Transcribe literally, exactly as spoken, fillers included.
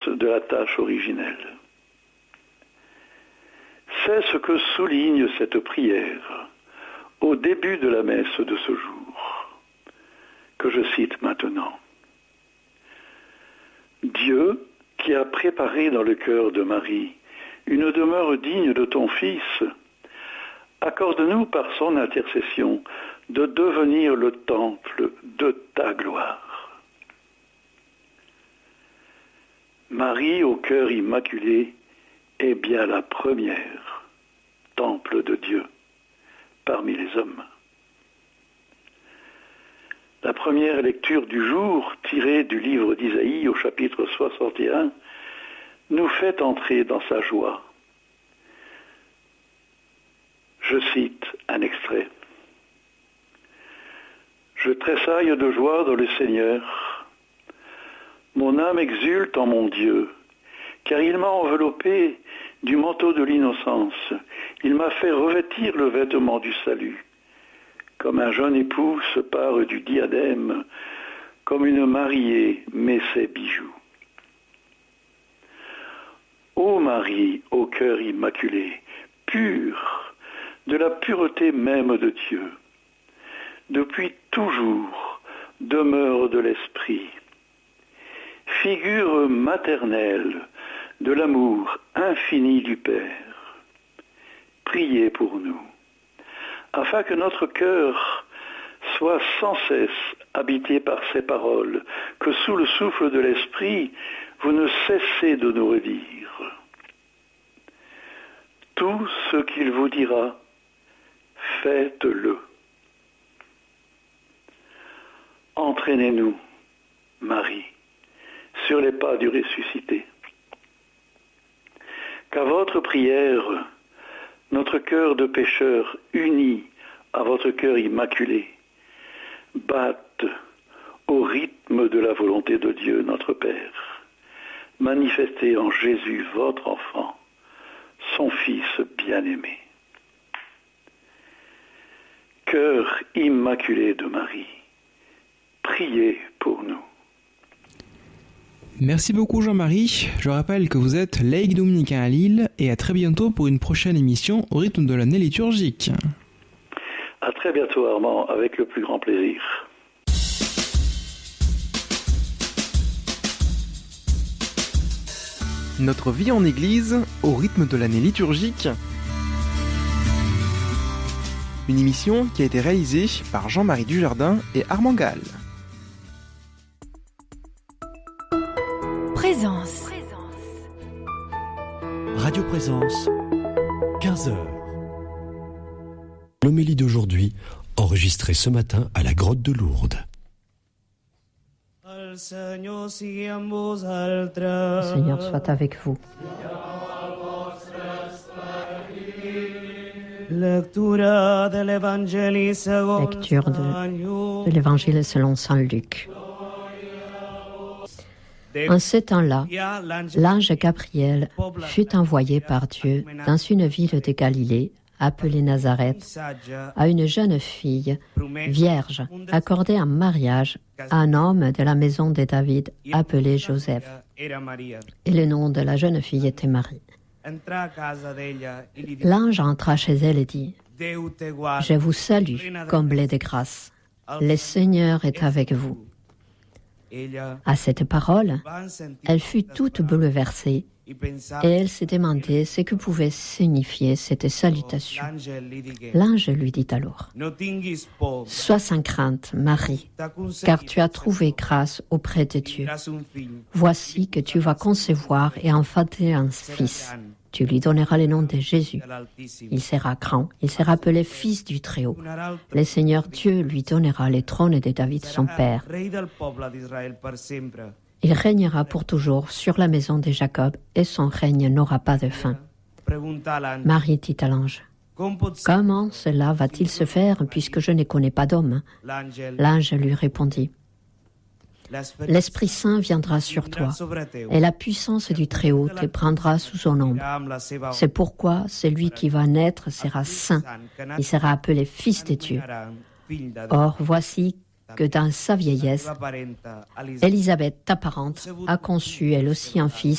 de la tâche originelle. C'est ce que souligne cette prière au début de la messe de ce jour, que je cite maintenant. Dieu, qui a préparé dans le cœur de Marie une demeure digne de ton Fils, accorde-nous par son intercession de devenir le temple de ta gloire. Marie au cœur immaculé est bien la première temple de Dieu parmi les hommes. La première lecture du jour, tirée du livre d'Isaïe au chapitre soixante et un, nous fait entrer dans sa joie. Je cite un extrait. « Je tressaille de joie dans le Seigneur. Mon âme exulte en mon Dieu, car il m'a enveloppé du manteau de l'innocence. Il m'a fait revêtir le vêtement du salut. Comme un jeune époux se pare du diadème, comme une mariée met ses bijoux. Ô Marie, au cœur immaculé, pure, de la pureté même de Dieu, depuis toujours demeure de l'Esprit, figure maternelle de l'amour infini du Père. Priez pour nous, afin que notre cœur soit sans cesse habité par ces paroles, que sous le souffle de l'Esprit, vous ne cessez de nous redire. Tout ce qu'il vous dira, faites-le. Entraînez-nous, Marie, sur les pas du ressuscité. Qu'à votre prière, notre cœur de pécheur uni à votre cœur immaculé batte au rythme de la volonté de Dieu notre Père, manifesté en Jésus votre enfant, son Fils bien-aimé. Cœur immaculé de Marie, priez pour nous. Merci beaucoup Jean-Marie. Je rappelle que vous êtes laïc dominicain à Lille et à très bientôt pour une prochaine émission au rythme de l'année liturgique. À très bientôt Armand, avec le plus grand plaisir. Notre vie en Église au rythme de l'année liturgique. Une émission qui a été réalisée par Jean-Marie Dujardin et Armand Gall. Présence. Radio Présence, quinze heures. L'homélie d'aujourd'hui, enregistrée ce matin à la grotte de Lourdes. Le Seigneur soit avec vous. Lecture de l'Évangile selon saint Luc. En ce temps-là, l'ange Gabriel fut envoyé par Dieu dans une ville de Galilée, appelée Nazareth, à une jeune fille, vierge, accordée en mariage à un homme de la maison de David, appelé Joseph. Et le nom de la jeune fille était Marie. L'ange entra chez elle et dit : « Je vous salue, comblée de grâce. Le Seigneur est avec vous. » À cette parole, elle fut toute bouleversée et elle se demandait ce que pouvait signifier cette salutation. L'ange lui dit alors : « Sois sans crainte, Marie, car tu as trouvé grâce auprès de Dieu. Voici que tu vas concevoir et enfanter un fils. Tu lui donneras le nom de Jésus. Il sera grand, il sera appelé Fils du Très-Haut. Le Seigneur Dieu lui donnera le trône de David son père. Il régnera pour toujours sur la maison de Jacob et son règne n'aura pas de fin. » Marie dit à l'ange : « Comment cela va-t-il se faire puisque je ne connais pas d'homme ? » L'ange lui répondit : « L'Esprit Saint viendra sur toi, et la puissance du Très-Haut te prendra sous son ombre. C'est pourquoi celui qui va naître sera saint, il sera appelé Fils de Dieu. Or, voici que dans sa vieillesse, Élisabeth, ta parente, a conçu elle aussi un fils